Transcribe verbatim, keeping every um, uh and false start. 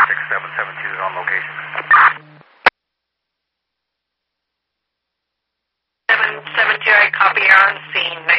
six seven seven two is on location. seven seven two, I copy, you're on scene.